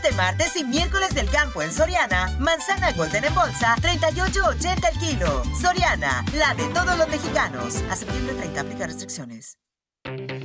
Este martes y miércoles del campo en Soriana, manzana Golden en bolsa, 38.80 el kilo. Soriana, la de todos los mexicanos. A septiembre 30 aplica restricciones.